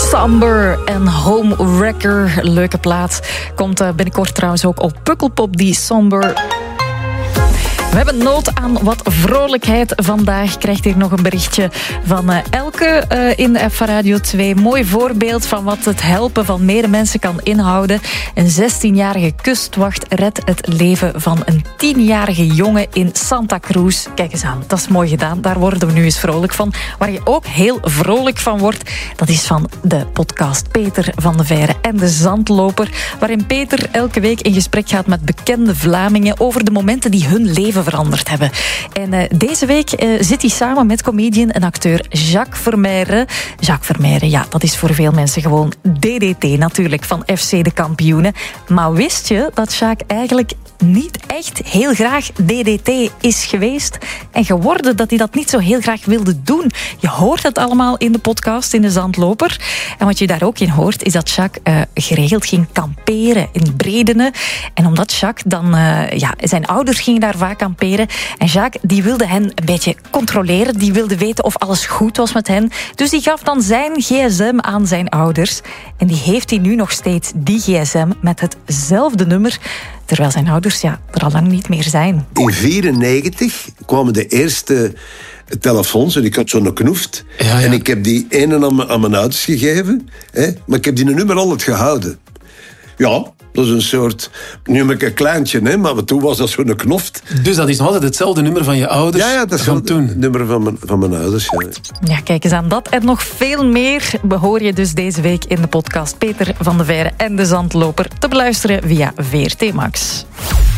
Somber en Homewrecker, leuke plaat. Komt binnenkort trouwens ook op Pukkelpop, die Somber. We hebben nood aan wat vrolijkheid vandaag. Krijgt hier nog een berichtje van Elke in de app van Radio 2. Mooi voorbeeld van wat het helpen van medemensen kan inhouden. Een 16-jarige kustwacht redt het leven van een 10-jarige jongen in Santa Cruz. Kijk eens aan, dat is mooi gedaan. Daar worden we nu eens vrolijk van. Waar je ook heel vrolijk van wordt, dat is van de podcast Peter van de Veire en de Zandloper. Waarin Peter elke week in gesprek gaat met bekende Vlamingen over de momenten die hun leven veranderd hebben. En deze week zit hij samen met comedian en acteur Jacques Vermeire. Jacques Vermeire, ja, dat is voor veel mensen gewoon DDT natuurlijk, van FC de Kampioenen. Maar wist je dat Jacques eigenlijk niet echt heel graag DDT is geweest en geworden, dat hij dat niet zo heel graag wilde doen? Je hoort het allemaal in de podcast, in de Zandloper. En wat je daar ook in hoort, is dat Jacques geregeld ging kamperen in Bredene. En omdat Jacques dan... zijn ouders gingen daar vaak kamperen. En Jacques, die wilde hen een beetje controleren. Die wilde weten of alles goed was met hen. Dus die gaf dan zijn gsm aan zijn ouders. En die heeft hij nu nog steeds, die gsm, met hetzelfde nummer. Terwijl zijn ouders er al lang niet meer zijn. In 1994 kwamen de eerste telefoons en ik had zo'n knoeft. Ja. En ik heb die ene aan mijn ouders gegeven. Maar ik heb die nummer altijd gehouden. Ja, dat is een soort... Nu heb ik een kleintje, maar toen was dat zo'n knoft. Dus dat is nog altijd hetzelfde nummer van je ouders? Ja, dat is van toen. Het nummer van mijn ouders. Ja. Ja, kijk eens aan dat en nog veel meer behoor je dus deze week in de podcast Peter van de Veire en de Zandloper te beluisteren via VRT Max.